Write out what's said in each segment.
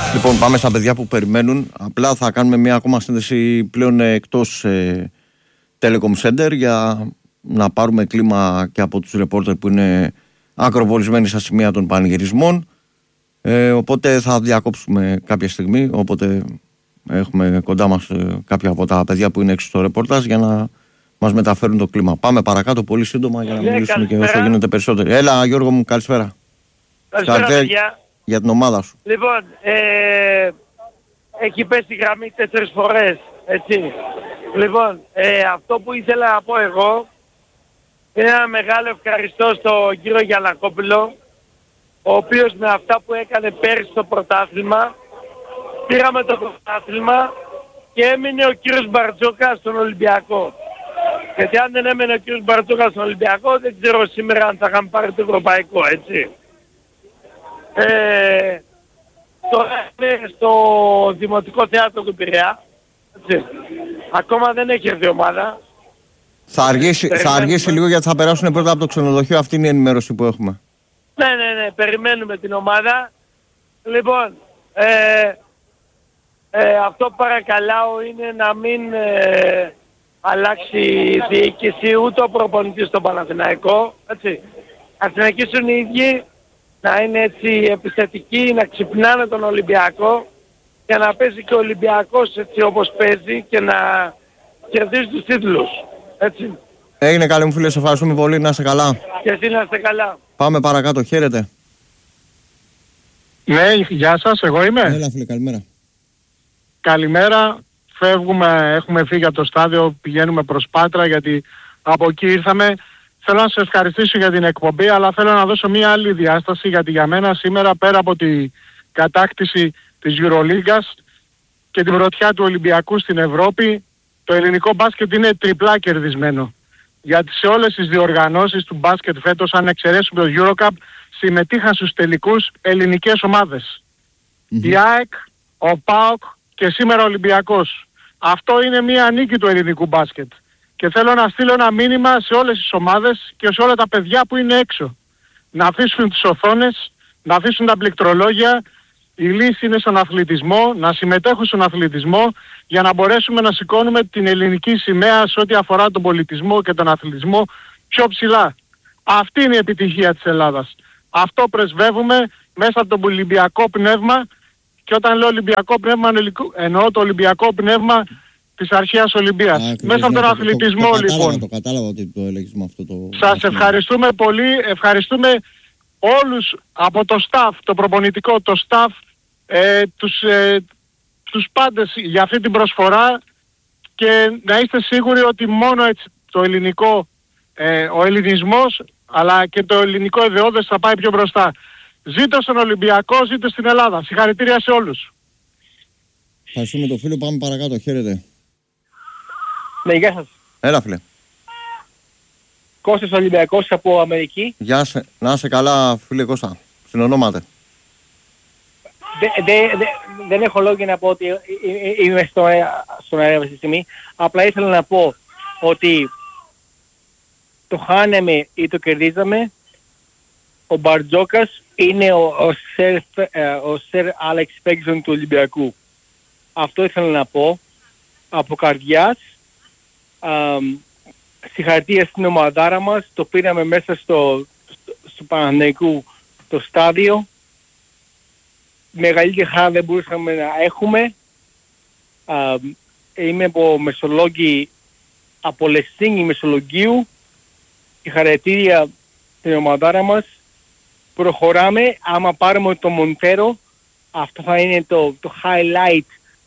Λοιπόν, πάμε στα παιδιά που περιμένουν. Απλά θα κάνουμε μια ακόμα σύνδεση πλέον εκτός Telecom Center για να πάρουμε κλίμα και από τους ρεπόρτερ που είναι ακροβολισμένοι στα σημεία των πανηγυρισμών. Οπότε θα διακόψουμε κάποια στιγμή. Οπότε έχουμε κοντά μας κάποια από τα παιδιά που είναι έξω στο ρεπορτάζ για να μας μεταφέρουν το κλίμα. Πάμε παρακάτω πολύ σύντομα για να μιλήσουμε και όσο γίνεται περισσότερο. Έλα, Γιώργο μου, καλησπέρα. Καλησπέρα για την ομάδα σου. Λοιπόν, έχει πέσει η γραμμή 4 φορές, έτσι. Λοιπόν, αυτό που ήθελα να πω εγώ είναι ένα μεγάλο ευχαριστώ στον κύριο Γιαννακόπουλο, ο οποίος με αυτά που έκανε πέρυσι στο πρωτάθλημα, πήραμε το πρωτάθλημα και έμεινε ο κύριος Μπαρτζόκας στον Ολυμπιακό. Γιατί αν δεν έμενε ο κύριος Μπαρτζόκας στον Ολυμπιακό, δεν ξέρω σήμερα αν θα είχαμε πάρει το ευρωπαϊκό, έτσι. Τώρα είναι στο Δημοτικό Θέατρο του Πειραιά. Έτσι. Ακόμα δεν έχει έρθει ομάδα. Θα αργήσει λίγο γιατί θα περάσουν πρώτα από το ξενοδοχείο. Αυτή είναι η ενημέρωση που έχουμε. Ναι, περιμένουμε την ομάδα. Λοιπόν, αυτό που παρακαλάω είναι να μην αλλάξει η διοίκηση ούτε ο προπονητής στον Παναθηναϊκό. Έτσι. Να συνεχίσουν οι ίδιοι να είναι έτσι επιθετικοί, να ξυπνάνε τον Ολυμπιακό και να παίζει και ο Ολυμπιακός έτσι όπως παίζει και να κερδίζει τους τίτλους. Έτσι. Έγινε καλή μου φίλε, σε ευχαριστούμε πολύ, να είσαι καλά. Και εσύ να είστε καλά. Πάμε παρακάτω, χαίρετε. Ναι, γεια σας, εγώ είμαι. Έλα φίλε, καλημέρα. Καλημέρα, φεύγουμε, έχουμε φύγει από το στάδιο, πηγαίνουμε προς Πάτρα γιατί από εκεί ήρθαμε. Θέλω να σας ευχαριστήσω για την εκπομπή, αλλά θέλω να δώσω μία άλλη διάσταση, γιατί για μένα σήμερα πέρα από την κατάκτηση της EuroLeague και την πρωτιά του Ολυμπιακού στην Ευρώπη, το ελληνικό μπάσκετ είναι τριπλά κερδισμένο. Γιατί σε όλες τις διοργανώσεις του μπάσκετ φέτος, αν εξαιρέσουμε το EuroCup, συμμετείχαν στους τελικούς ελληνικές ομάδες. Η ΑΕΚ, ο ΠΑΟΚ και σήμερα ο Ολυμπιακός. Αυτό είναι μία νίκη του ελληνικού μπάσκετ. Και θέλω να στείλω ένα μήνυμα σε όλες τις ομάδες και σε όλα τα παιδιά που είναι έξω. Να αφήσουν τις οθόνες, να αφήσουν τα πληκτρολόγια. Η λύση είναι στον αθλητισμό, να συμμετέχουν στον αθλητισμό για να μπορέσουμε να σηκώνουμε την ελληνική σημαία σε ό,τι αφορά τον πολιτισμό και τον αθλητισμό πιο ψηλά. Αυτή είναι η επιτυχία της Ελλάδας. Αυτό πρεσβεύουμε μέσα από το Ολυμπιακό πνεύμα, και όταν λέω Ολυμπιακό πνεύμα εννοώ το Ολυμπιακό πνεύμα της αρχαίας Ολυμπίας. Μέσα από τον αθλητισμό λοιπόν. Το κατάλαβα ότι το έλεγες με αυτό το... Σας ευχαριστούμε πολύ, ευχαριστούμε όλους από το staff, το προπονητικό, το staff, τους πάντες για αυτή την προσφορά, και να είστε σίγουροι ότι μόνο έτσι το ελληνικό, ο ελληνισμός αλλά και το ελληνικό ιδεώδες θα πάει πιο μπροστά. Ζήτω στον Ολυμπιακό, ζήτω στην Ελλάδα. Συγχαρητήρια σε όλους. Ευχαριστούμε το φίλο, πάμε παρακάτω, χαίρετε. Ναι, γεια σας. Έλα φίλε. Κώστας Ολυμπιακός από Αμερική. Γεια σε, να είσαι καλά φίλε Κώστα, συνονόματε. Δεν έχω λόγια να πω ότι είμαι στον αέρα αυτή τη στιγμή. Απλά ήθελα να πω ότι το χάναμε ή το κερδίζαμε. Ο Μπαρτζόκας είναι ο Σερ Άλεξ Φέργκισον του Ολυμπιακού. Αυτό ήθελα να πω από καρδιάς. Συγχαρητήρια στην ομαδάρα μας. Το πήραμε μέσα στο Παναθηναϊκού το στάδιο. Μεγαλύτερη χαρά δεν μπορούσαμε να έχουμε. Είμαι από Μεσολόγγι, από Λεσίνη Μεσολογγίου. Συγχαρητήρια στην ομαδάρα μας. Προχωράμε. Άμα πάρουμε το Μοντέρο, αυτό θα είναι το highlight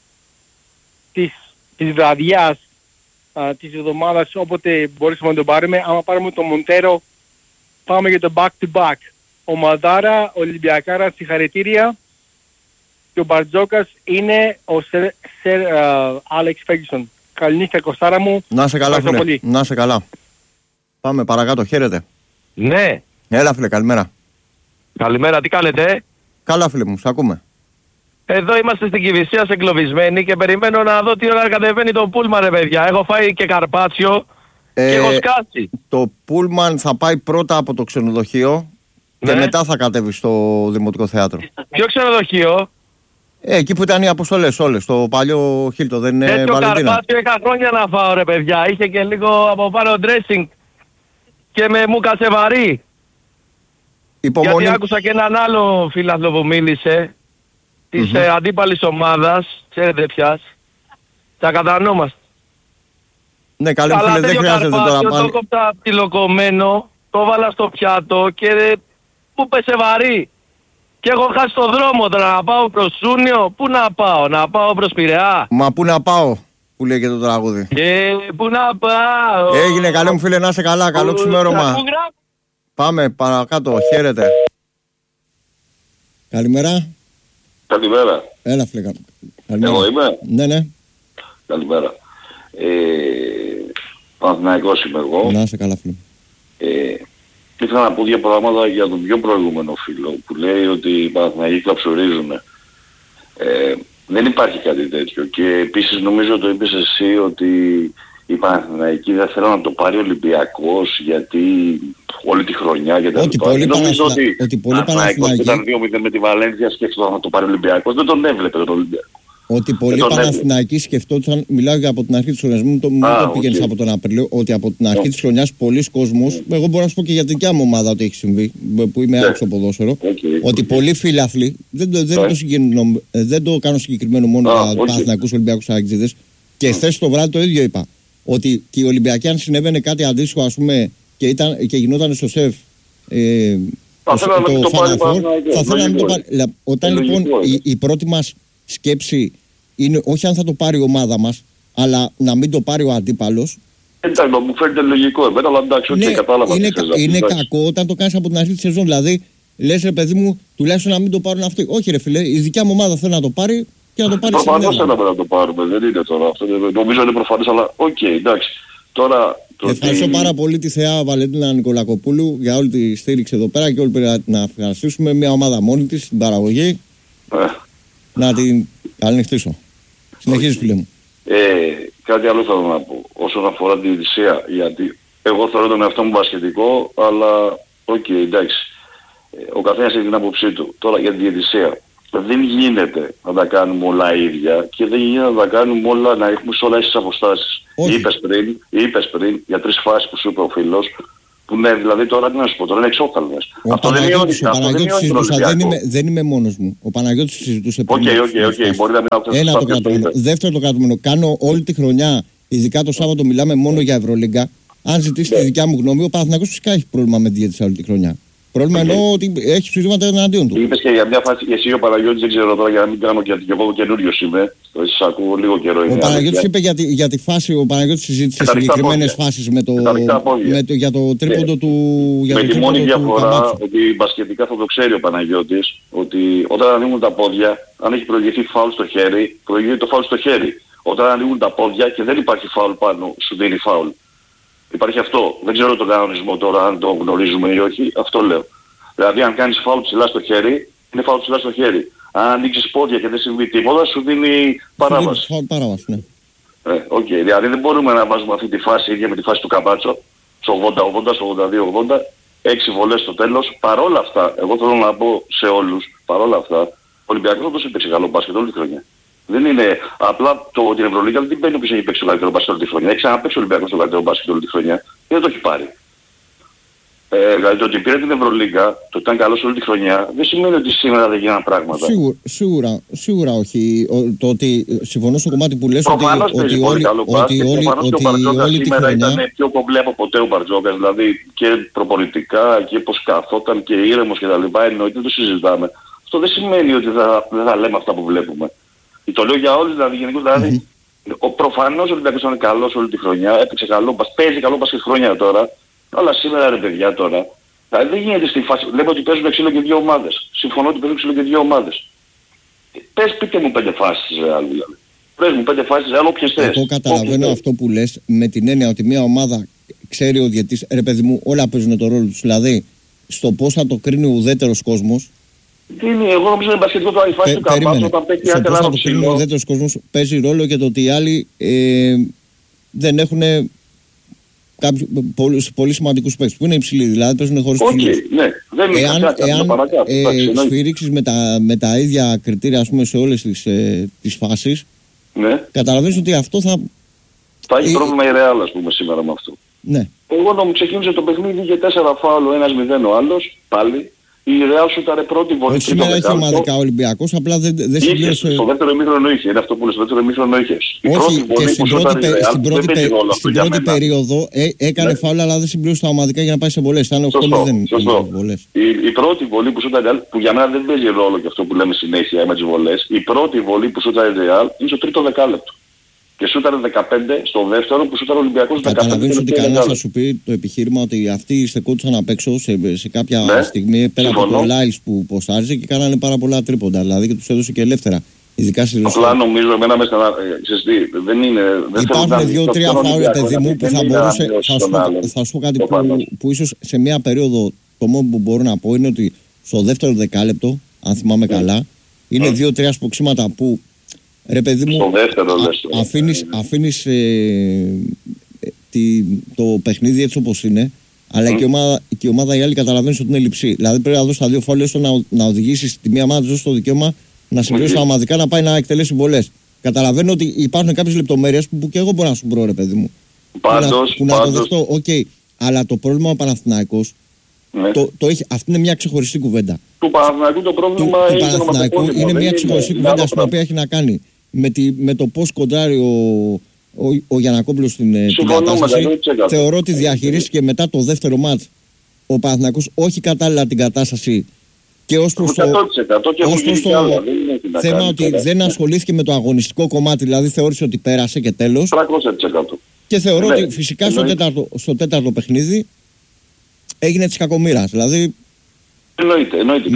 της βραδιάς, της εβδομάδας, όποτε μπορέσουμε να το πάρουμε. Άμα πάρουμε το Μοντέρο, πάμε για το back to back. Ομαδάρα, Ολυμπιακάρα, συγχαρητήρια. Και ο Μπαρτζόκας είναι ο Σερ Άλεξ Φέργκισον. Καληνύχτα Κωστάρα μου. Να είσαι καλά φίλε, πολύ. Να είσαι καλά. Πάμε παρακάτω, χαίρετε. Ναι. Έλα φίλε, καλημέρα. Καλημέρα, τι κάνετε? Καλά φίλε μου, σ' ακούμε. Εδώ είμαστε στην Κηφισίας εγκλωβισμένοι και περιμένω να δω τι ώρα κατεβαίνει το πούλμαν ρε παιδιά. Έχω φάει και καρπάτσιο και έχω σκάσει. Το πούλμαν θα πάει πρώτα από το ξενοδοχείο, ναι, και μετά θα κατέβει στο Δημοτικό Θέατρο. Ποιο ξενοδοχείο? Εκεί που ήταν οι αποστολές όλες, το παλιό Χίλτο, δεν είναι Τέτοιο Βαλεντίνα. Καρπάτσιο είχα χρόνια να φάω ρε παιδιά. Είχε και λίγο από πάνω dressing και μου κάτσε βαρύ. Υπομονή. Γιατί άκουσα και έναν άλλο φίλαθλο που μίλησε της αντίπαλης ομάδας, ξέρετε ποιας. Τα κατανόμαστε. Ναι, καλή φίλε, δεν χρειάζεται τώρα πάλι. Το κόψα τυλοκομμένο, το βάλα στο πιάτο και μου πέσε βαρύ. Και έχω χάσει το δρόμο τώρα να πάω προς Σούνιο. Πού να πάω, να πάω προς Πειραιά. Μα πού να πάω, που λέει και το τραγούδι. Πού να πάω. Έγινε καλέ μου φίλε, να είσαι καλά, καλό ξημέρωμα. Πάμε παρακάτω, χαίρετε. Καλημέρα. Καλημέρα. Έλα φίλε. Εγώ είμαι. Ναι. Καλημέρα. Παναθηναϊκός είμαι εγώ. Να είσαι καλά φίλε. Ήθελα να πω δύο πράγματα για τον πιο προηγούμενο φίλο που λέει ότι οι Παναθηναϊκοί κλαψουρίζουν. Δεν υπάρχει κάτι τέτοιο και επίσης νομίζω το είπες εσύ ότι οι Παναθηναϊκοί δεν θέλουν να το πάρει ο Ολυμπιακός γιατί όλη τη χρονιά και τα λοιπά. Νομίζω ότι ο Παναθηναϊκός ήταν 2-0 με τη Βαλένθια σκέφτονταν να το πάρει ο Ολυμπιακός. Δεν τον έβλεπε τον Ολυμπιακό. Ότι πολλοί Παναθηναϊκοί σκεφτόντουσαν, μιλάω για από την αρχή της χρονιάς, μην το πήγαινες από τον Απρίλιο, ότι από την αρχή της χρονιάς πολλοί κόσμος, εγώ μπορώ να σου πω και για την δικιά μου ομάδα ότι έχει συμβεί, που είμαι άξιο ποδόσφαιρο, ότι πολλοί φίλαθλοι, δεν το κάνω συγκεκριμένο μόνο για Παναθηναϊκούς, Ολυμπιακούς, Αγγλίδες, και χθες το βράδυ το ίδιο είπα, ότι και οι Ολυμπιακοί αν συνέβαινε κάτι αντίστοιχο ας πούμε και γινόταν στο ΣΕΦ, θα θέλαμε να το πάρει. Όταν λοιπόν η πρώτη μας σκέψη είναι όχι αν θα το πάρει η ομάδα μας, αλλά να μην το πάρει ο αντίπαλος. Εντάξει, μου φαίνεται λογικό εμένα, αλλά εντάξει, ναι, κατάλαβα. Είναι κακό όταν το κάνεις από την αρχή της σεζόν. Δηλαδή, λες ρε παιδί μου, τουλάχιστον να μην το πάρουν αυτοί. Όχι ρε φίλε, η δικιά μου ομάδα θέλει να το πάρει και να το πάρει σήμερα. Προφανώς θέλαμε να το πάρουμε, δεν είναι τώρα αυτό. Νομίζω είναι προφανές, αλλά οκ, εντάξει. Τώρα, ευχαριστώ πάρα πολύ τη θεά Βαλεντίνα Νικολακοπούλου για όλη τη στήριξη εδώ πέρα και όλοι πρέπει να ευχαριστήσουμε μια ομάδα μόνη της, την παραγωγή. Να την καληνυχτήσω. Συνεχίζεις φίλε μου. Κάτι άλλο θέλω να πω όσον αφορά τη διαιτησία, γιατί εγώ θεωρώ τον εαυτό μου μπασκετικό, αλλά εντάξει. Ο καθένας έχει την άποψή του. Τώρα για τη διαιτησία. Δεν γίνεται να τα κάνουμε όλα ίδια και δεν γίνεται να τα κάνουμε όλα, να έχουμε σε όλα ίσες αποστάσεις. Είπες πριν για 3 φάσεις που σου είπε ο φίλος, που ναι, δηλαδή τώρα τι να σου πω, τώρα είναι εξόφθαλμες. Αυτό δεν είναι δεν είμαι μόνος μου. Ο Παναγιώτης συζητούσε πριν. Μπορεί να μην άκουσες. Ένα το κρατούμενο. Δεύτερο το κρατούμενο. Κάνω όλη τη χρονιά, ειδικά το Σάββατο μιλάμε μόνο για Ευρωλίγκα. Αν ζητήσει τη δικιά μου γνώμη, ο Παναθηναϊκός φυσικά έχει πρόβλημα με τη διαιτησία όλη τη χρονιά. Πρόβλημα εννοώ ότι έχει ψηφίσματα εναντίον του. Είπες και για μια φάση και εσύ ο Παναγιώτης, δεν ξέρω τώρα για να μην κάνω και εγώ καινούριος είμαι. Σας ακούω λίγο καιρό. Ο Παναγιώτης είπε για τη φάση, ο Παναγιώτης συζήτησε συγκεκριμένες φάσεις για το τρίποντο του. Με τη μόνη διαφορά ότι μπασκετικά θα το ξέρει ο Παναγιώτης, ότι όταν ανοίγουν τα πόδια, αν έχει προηγηθεί φάουλ στο χέρι, προηγείται το φάουλ στο χέρι. Όταν ανοίγουν τα πόδια και δεν υπάρχει φάουλ πάνω, σου δίνει φάουλ. Υπάρχει αυτό. Δεν ξέρω τον κανονισμό τώρα αν το γνωρίζουμε ή όχι. Αυτό λέω. Δηλαδή αν κάνεις φάουλ ψηλά στο χέρι, είναι φάουλ ψηλά στο χέρι. Αν ανοίξεις πόδια και δεν συμβεί τίποτα, σου δίνει παράβαση. Παράβαση, ναι. Δηλαδή δεν μπορούμε να βάζουμε αυτή τη φάση ίδια με τη φάση του Καμπάτσο. Στο 80-80, στο 82-80, 6 βολές στο τέλος. Παρόλα αυτά, εγώ θέλω να πω σε όλους, παρόλα αυτά, ο Ολυμπιακός όντως έπαιξε καλό μπάσκετ όλη τη χρονιά. Δεν είναι απλά την Ευρωλίγα, δεν παίρνει όποιος έχει παίξει το καλύτερο μπάσκετ όλη τη χρονιά. Έχει ξαναπαίξει ο Ολυμπιακός το καλύτερο μπάσκετ όλη τη χρονιά και δεν το έχει πάρει. Δηλαδή το ότι πήρε την Ευρωλίγα, το ότι ήταν καλός όλη τη χρονιά, δεν σημαίνει ότι σήμερα δεν γίνανε πράγματα. Σίγουρα όχι. Το ότι συμφωνώ στο κομμάτι που λες ότι όλοι σήμερα ήταν πιο κομπλέ από ποτέ ο Μπαρτζόκας, δηλαδή και προπονητικά και πως καθόταν και ήρεμος κτλ. Εννοείται δεν το συζητάμε. Αυτό δεν σημαίνει ότι δεν θα λέμε αυτά που βλέπουμε. Το λέω για όλους, δηλαδή γενικώς, δηλαδή προφανώς ο Ολυμπιακός ήταν καλός όλη τη χρονιά, έπαιξε καλό, παίζει καλό μπάσκετ χρόνια τώρα, αλλά σήμερα ρε παιδιά τώρα, δηλαδή δεν γίνεται στη φάση, λέμε ότι παίζουν ξύλο και 2 ομάδες, συμφωνώ ότι παίζουν ξύλο και 2 ομάδες. Πείτε μου 5 φάσεις Ρεάλ δηλαδή. Πες μου 5 φάσεις Ρεάλ όποιες θες. Εγώ καταλαβαίνω αυτό που λες με την έννοια ότι μια ομάδα ξέρει ο διαιτής, ρε παιδί μου όλα παίζουν το ρόλο τους, δηλαδή στο πώς θα το κρίνει ο ουδέτερος κόσμος. Εγώ νομίζω είναι μπασκετικό τώρα η φάση του Καμπάτσου όταν παίξει ένα τεράστιο ψηλό. Ο δεύτερος κόσμος παίζει ρόλο και το ότι οι άλλοι δεν έχουν πολύ σημαντικούς παίκτες που είναι υψηλοί, δηλαδή παίζουν χωρίς ψηλούς. Ναι, δεν εάν σφυρίξεις με τα ίδια κριτήρια, ας πούμε, σε όλες τις φάσεις, ναι, καταλαβαίνεις ότι αυτό θα έχει πρόβλημα η Real, ας πούμε, σήμερα με αυτό. Ναι. Εγώ νομίζω ξεκίνησε το παιχνίδι για 4 φάουλ, ο ένας 0 ο άλλος, πάλι. Η Real σούταρε πρώτη βολή. Σήμερα έχει ομαδικά Ολυμπιακός, απλά δεν συμπλήρωσε. Στο δεύτερο ημίχρονο είχε, είναι αυτό που λες, στο δεύτερο ημίχρονο είχε. Όχι, και στην πρώτη περίοδο έκανε φάουλ, αλλά δεν συμπλήρωσε τα ομαδικά για να πάει σε βολές. Ήταν 8-0 βολές. Η πρώτη βολή που σούταρε Real, που για μένα δεν παίζει ρόλο και αυτό που λέμε συνέχεια με τις βολές, η πρώτη βολή που σούταρε Real είναι στο τρίτο δεκάλεπτο. Και σούταρε 15 στο δεύτερο που σούταρε ο Ολυμπιακός 15. Καταλαβαίνεις ότι κανένας θα σου πει το επιχείρημα ότι αυτοί στεκόντουσαν απ' έξω σε κάποια στιγμή πέρα από το Λάιλς που ποστάριζε και κάνανε πάρα πολλά τρίποντα. Δηλαδή και τους έδωσε και ελεύθερα. Ειδικά στη Ρωσία. Απλά νομίζω εμένα μέσα να... δεν είναι... Υπάρχουν 2-3 φάουλ, παιδί μου, που θα μπορούσε... Θα σου πω κάτι που ίσως σε μια περίοδο το μόνο που μπορώ να πω είναι ότι στο δεύτερο δεκάλεπτο, αν θυμάμαι καλά, είναι 2-3 σποξίματα που ρε παιδί μου, αφήνεις το παιχνίδι έτσι όπως είναι, αλλά και η ομάδα η άλλη καταλαβαίνεις ότι είναι λειψή. Δηλαδή πρέπει να δώσεις τα δύο φάουλ έστω να οδηγήσεις τη μία ομάδα, δώσεις το δικαίωμα να συμπληρώσει τα ομαδικά, να πάει να εκτελέσει βολές. Καταλαβαίνω ότι υπάρχουν κάποιες λεπτομέρειες που και εγώ μπορώ να σου πω, ρε παιδί μου. Που να το δεχτώ, αλλά το πρόβλημα ο Παναθηναϊκός, αυτή είναι μια ξεχωριστή κουβέντα. Του Παναθηναϊκού το πρόβλημα είναι μια ξεχωριστή κουβέντα στην οποία έχει να κάνει με το πώς κοντράρει ο Γιαννακόπουλος στην κατάσταση. Θεωρώ ότι διαχειρίστηκε μετά το δεύτερο μάτς ο Παναθηναϊκός όχι κατάλληλα την κατάσταση και ως προς το θέμα ότι δεν ασχολήθηκε με το αγωνιστικό κομμάτι, δηλαδή θεώρησε ότι πέρασε και τέλος. 300%. Και θεωρώ ότι φυσικά στο τέταρτο παιχνίδι έγινε της κακομοίρας. Δηλαδή εννοείται.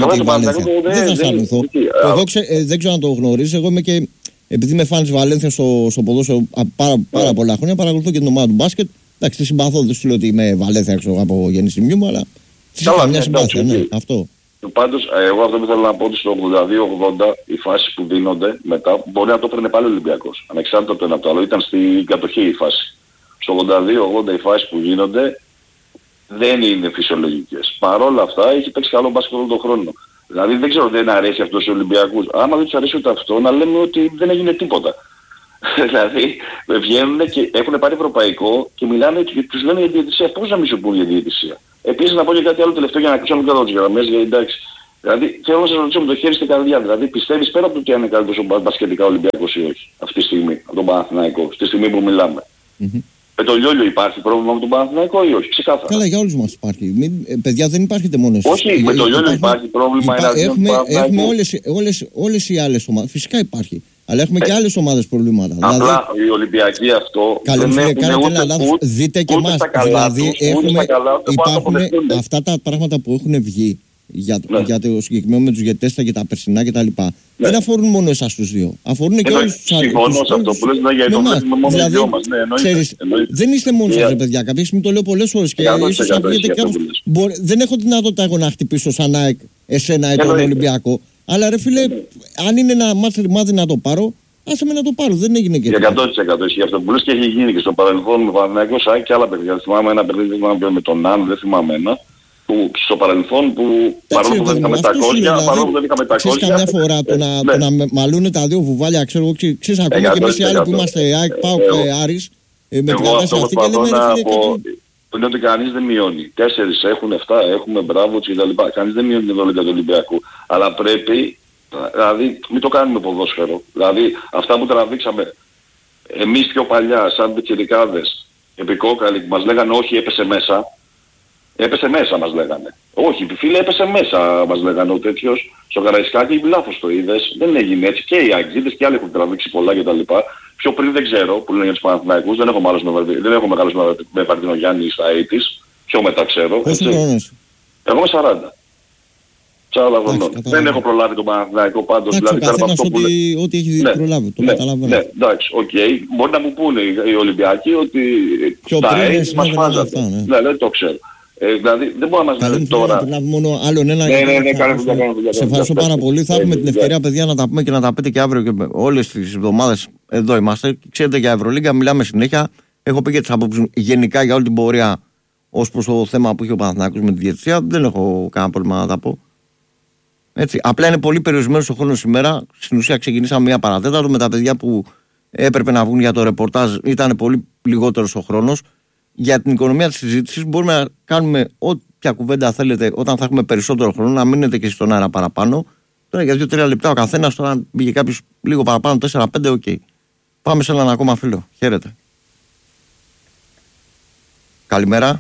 Δεν θα σταλθώ. Εγώ δεν ξέρω αν το γνωρίζεις. Εγώ είμαι και, επειδή είμαι φαν της Βαλένθια στο ποδόσφαιρο πάρα πολλά χρόνια, παρακολουθώ και την ομάδα του μπάσκετ. Εντάξει, τη συμπαθώ, δεν σου λέω ότι είμαι Βαλένθια από γεννησιμιού μου, αλλά είχα μια συμπάθεια, ναι, αυτό. Πάντως, εγώ αυτό που θέλω να πω ότι στο 82-80 οι φάσεις που δίνονται μετά μπορεί να το έπαιρνε πάλι ο Ολυμπιακός. Ανεξάρτητα το ένα από το άλλο, ήταν στην κατοχή η φάση. Στο 82-80 οι φάσεις που γίνονται δεν είναι φυσιολογικές. Παρόλα αυτά έχει παίξει καλό μπάσκετ όλο τον χρόνο. Δηλαδή δεν ξέρω, δεν αρέσει αυτό στους Ολυμπιακούς. Άμα δεν τους αρέσει ούτε αυτό, να λέμε ότι δεν έγινε τίποτα. Δηλαδή βγαίνουν και έχουν πάρει ευρωπαϊκό και μιλάνε και τους λένε για διαιτησία. Πώς να μην σου πούν για διαιτησία. Επίσης να πω και κάτι άλλο τελευταίο για να κλείσω κάτω τις γραμμές, γιατί εντάξει. Δηλαδή θέλω να σας ρωτήσω με το χέρι στην καρδιά. Δηλαδή πιστεύεις πέρα από το ότι είναι καλύτερος ο μπασκετικά Ολυμπιακός ή όχι αυτή τη στιγμή, από τον Παναθηναϊκό, στη στιγμή που μιλάμε. Με το Λιόλιο υπάρχει πρόβλημα με τον Παναθηναϊκό ή όχι, ξεκάθαρα. Καλά, για όλους μας υπάρχει. Παιδιά, δεν υπάρχετε μόνο εσείς. Όχι, με το Λιόλιο υπάρχει πρόβλημα. Έχουμε όλες οι άλλες ομάδες. Φυσικά υπάρχει. Αλλά έχουμε και άλλες ομάδες προβλήματα. Απλά οι Ολυμπιακοί αυτό δεν έχουν ούτε λάθος. Δείτε και εμάς. Δηλαδή υπάρχουν αυτά τα πράγματα που έχουν βγει για το συγκεκριμένο με τους διαιτητές και τα περσινά κτλ. Δεν αφορούν μόνο εσάς τους δύο. Αφορούν και όλους τους άλλους. Συμφωνώ σε αυτό που λες, για το μόνο δηλαδή, δυο μας. Ξέρεις, δεν είστε μόνοι σας, ρε παιδιά. Κάποια στιγμή το λέω πολλές φορές και ίσως ακούγεται κάπως. Δεν έχω δυνατότητα εγώ να χτυπήσω σαν ΑΕΚ εσένα ή τον Ολυμπιακό. Αλλά ρε φίλε, αν είναι ένα μάτι να το πάρω, άσε με να το πάρω. Δεν έγινε και τίποτα. 100% ισχύει αυτό που λες και έχει γίνει και στο παρελθόν με Παναθηναϊκό ΑΕΚ και άλλα παιδιά. Θυμάμαι ένα παιχνίδι με τον Άν, δεν θυμάμαι ένα. Που στο παρελθόν που παρόλο που δεν είχαμε 700, παρόλο που δεν είχαμε 700. Ξέρεις καμιά φορά το να μαλούνε τα δύο βουβάλια, ξέρω εγώ, ξέρεις ακόμα και εμείς οι άλλοι που είμαστε ΑΕΚ, ΠΑΟΚ και Άρης, με την κατάσταση αυτή και λέμε είναι ότι κανείς δεν μειώνει. 4 έχουν, 7 έχουμε, μπράβο κτλ. Κανείς δεν μειώνει την δόλια του Ολυμπιακού. Αλλά πρέπει, δηλαδή, μην το κάνουμε ποδόσφαιρο. Δηλαδή, αυτά που τραβήξαμε εμείς πιο παλιά, σαν πιτσιρικάδες, επικόκαλοι, που μας λέγανε όχι, έπεσε μέσα. Έπεσε μέσα μας λέγανε. Όχι, φίλε, έπεσε μέσα μας λέγανε ο τέτοιος. Στο Καραϊσκάκι λάθος το είδες. Δεν έγινε έτσι. Και οι Αγγίδες και άλλοι έχουν τραβήξει πολλά κτλ. Πιο πριν δεν ξέρω, που λένε για τους Παναθηναϊκούς, δεν έχω μεγάλος με Παρτίνο Γιάννη στα 80's. Πιο μετά ξέρω. Εγώ είμαι 40. 40 χρονών. Δεν έχω προλάβει τον Παναθηναϊκό πάντως. Δηλαδή, ο καθένας ό,τι έχει προλάβει. Το καταλαβαίνω. Ναι, εντάξει, οκ. Μπορεί να μου πούνε οι Ολυμπιακοί ότι στα 80's μας φάζατε. Ναι, δεν το ξέρω. Δηλαδή δεν μπορεί να μας λένε τώρα. Μόνο άλλον ένα. Σε ευχαριστώ πάρα πολύ. Θα έχουμε την ευκαιρία, παιδιά, να τα πούμε και να τα πείτε και αύριο και όλες τις εβδομάδες εδώ είμαστε. Ξέρετε, για Ευρωλίγκα μιλάμε συνέχεια. Έχω πει και τις απόψεις μου γενικά για όλη την πορεία ως προς το θέμα που είχε ο Παναθηναϊκός με τη διαιτησία. Δεν έχω κανένα πρόβλημα να τα πω. Έτσι. Απλά είναι πολύ περιορισμένος ο χρόνος σήμερα. Στην ουσία ξεκινήσαμε 1 παρατέταρτο με τα παιδιά που έπρεπε να βγουν για το ρεπορτάζ. Ήταν πολύ λιγότερος ο χρόνος. Για την οικονομία της συζήτησης μπορούμε να κάνουμε όποια κουβέντα θέλετε όταν θα έχουμε περισσότερο χρόνο, να μείνετε και στον αέρα παραπάνω. Τώρα για 2-3 λεπτά ο καθένας, τώρα αν πήγε κάποιος λίγο παραπάνω, 4-5, οκ. Πάμε σε έναν ακόμα φίλο. Χαίρετε. Καλημέρα.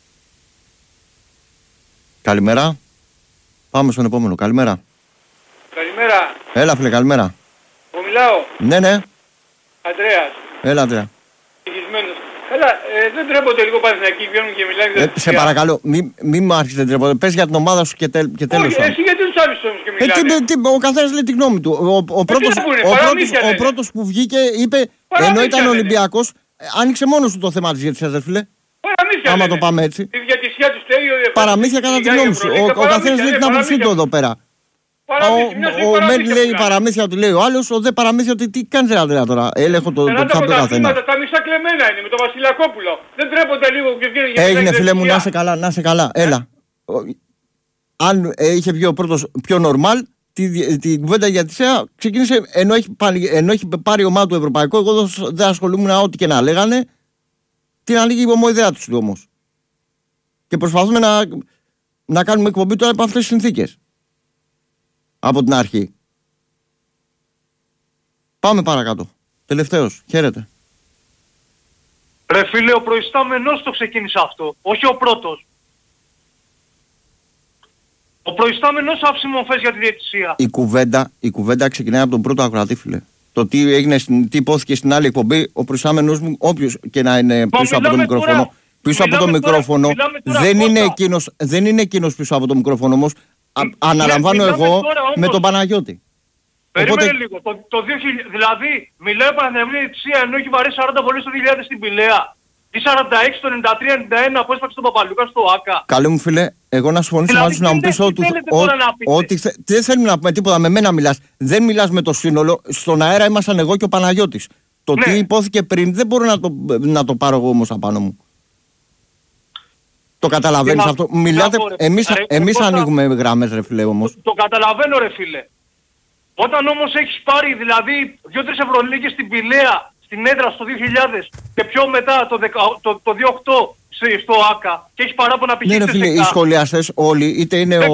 Καλημέρα. Πάμε στον επόμενο. Καλημέρα. Καλημέρα. Έλα φίλε, καλημέρα. Που μιλάω. Ναι. Αντρέας. Έλα, Αντρέα. Ευτυχισμένος. Έλα, δεν τρέπονται λίγο Παναθηναϊκοί, βγαίνουν και μιλάνε. Σε παρακαλώ, μην μου άρχισε, δεν τρέπονται. Πες για την ομάδα σου και τέλος. Όχι, εσύ γιατί τους άφησες όμως και μιλάνε. Ο καθένας λέει τη γνώμη του. Ο πρώτος που βγήκε είπε, ενώ ήταν Ολυμπιακός, άνοιξε μόνος του το θέμα της διαιτησίας, δεν φίλε. Άμα το πάμε έτσι. Τη διατησία τους λέει. Παραμύθια κατά τη γνώμη σου. Ο καθένας λέει την άποψή του εδώ πέρα. Ο Μέντ λέει παραμύθια ότι λέει ο άλλος, ο δε παραμύθια ότι τι κάνεις ρε Αντρέα τώρα. Έλεγχο το πιάτο του καθένα. Τα μισά κλεμμένα είναι με τον Βασιλακόπουλο. Δεν τρέπονται λίγο και βγαίνουν για έγινε φίλε μου, να σε καλά, έλα. Αν είχε βγει ο πρώτος πιο νορμάλ, την κουβέντα για τη ΣΕΑ ξεκίνησε ενώ έχει πάρει ομάδα του Ευρωπαϊκού. Εγώ δεν ασχολούμουν ό,τι και να λέγανε. Την ανοίγει η ομοειδέα του όμως. Και προσπαθούμε να κάνουμε εκπομπή τώρα από αυτές τις συνθήκες. Από την αρχή. Πάμε παρακάτω. Τελευταίος. Χαίρετε. Ρε φίλε, ο προϊστάμενος το ξεκίνησε αυτό. Όχι ο πρώτος. Ο προϊστάμενος άφησε μορφές για τη διαιτησία. Η κουβέντα ξεκινάει από τον πρώτο ακροατή, φίλε. Το τι υπόθηκε στην άλλη εκπομπή, ο προϊστάμενος μου, όποιος και να είναι πίσω από το μικρόφωνο. Πίσω από το μικρόφωνο δεν είναι εκείνος πίσω από το μικρόφωνο όμως. Αναλαμβάνω εγώ με τον Παναγιώτη. Περίμενε λίγο. Το 2000, δηλαδή μιλάει Παναθηναϊκή διαιτησία ενώ έχει βαρέσει 40 βολές το 2000 στην Πηλαία. Ή 46 το 93-91 που έσπαξε τον Παπαλούκα στο ΆΚΑ. Καλέ μου φίλε, εγώ να συμφωνήσω μαζί σου να μου πεις ότι δεν θέλουμε να πούμε τίποτα, με μένα μιλάς. Δεν μιλάς με το σύνολο. Στον αέρα ήμασταν εγώ και ο Παναγιώτης. Το τι υπόθηκε πριν δεν μπορώ να το πάρω εγώ όμως απάνω μου. Το καταλαβαίνεις αυτό. Μιλάτε, εμείς ανοίγουμε γραμμές ρε φίλε όμως. Το καταλαβαίνω ρε φίλε. Όταν όμως έχεις πάρει δηλαδή 2-3 Ευρωλίγκες στην Πηλαία, στην έδρα στο 2000 και πιο μετά το 2008 στο ΆΚΑ και έχεις παράπονα πηγαίνει. Ναι ρε φίλε, οι σχολιαστές όλοι, είτε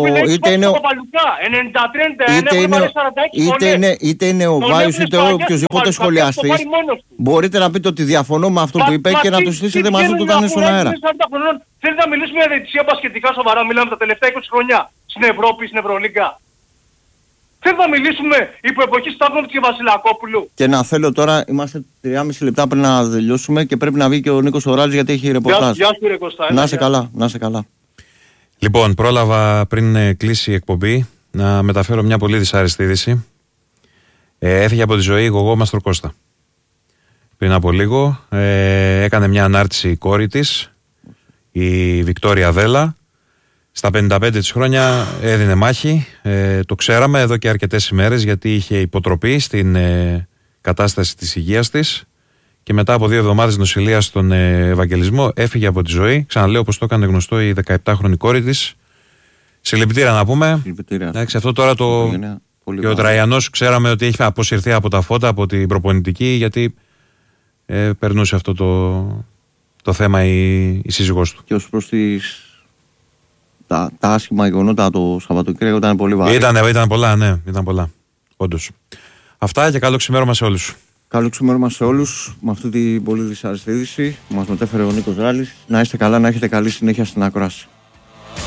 είναι ο Βάιος είτε οποιοσδήποτε σχολιαστής, μπορείτε να πείτε ότι διαφωνώ με αυτό που είπε και να το συζητήσετε μαζί του όταν είναι στον αέρα. Θέλει να μιλήσουμε για διαιτησία μπασκετικά σοβαρά, μιλάμε τα τελευταία 20 χρόνια στην Ευρώπη, στην Ευρωλίγκα. Θέλει να μιλήσουμε υπό εποχή Σταύρνοβιτς και Βασιλακόπουλου. Και να θέλω τώρα, είμαστε 3,5 λεπτά πριν να τελειώσουμε και πρέπει να βγει και ο Νίκος Οράλης γιατί έχει ρεπορτάζ. Γεια σου ρε Κωστά. Να σε καλά. Λοιπόν, πρόλαβα πριν κλείσει η εκπομπή να μεταφέρω μια πολύ δυσάρεστη είδηση. Έφυγε από τη ζωή η Γογό Μαστροκώστα. Πριν από λίγο έκανε μια ανάρτηση η κόρη της, η Βικτόρια Δέλα. Στα 55 της χρόνια έδινε μάχη, το ξέραμε εδώ και αρκετές ημέρες γιατί είχε υποτροπή στην κατάσταση της υγείας της και μετά από 2 εβδομάδες νοσηλείας στον Ευαγγελισμό έφυγε από τη ζωή. Ξαναλέω όπως το έκανε γνωστό η 17χρονη κόρη της. Συλληπιτήρια να πούμε. Εντάξει, αυτό τώρα και ο Τραϊανός ξέραμε ότι έχει αποσυρθεί από τα φώτα, από την προπονητική γιατί περνούσε αυτό το θέμα η σύζυγός του. Και ως προς τα άσχημα γεγονότα το Σαββατοκύριακο ήταν πολύ βαρύ. Ήταν πολλά, ναι, ήταν πολλά. Όντως. Αυτά και καλό ξημέρωμα σε όλους. Καλό ξημέρωμα σε όλους με αυτή την πολύ δυσάρεστη είδηση που μας μετέφερε ο Νίκος Ράλης. Να είστε καλά, να έχετε καλή συνέχεια στην ακρόαση.